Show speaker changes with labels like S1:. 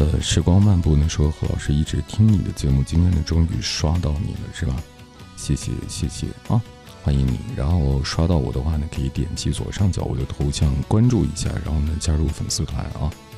S1: 时光漫步呢说何老师一直听你的节目，今天呢终于刷到你了是吧？谢谢啊，欢迎你。然后刷到我的话呢，可以点击左上角我的头像关注一下，然后呢加入粉丝团啊。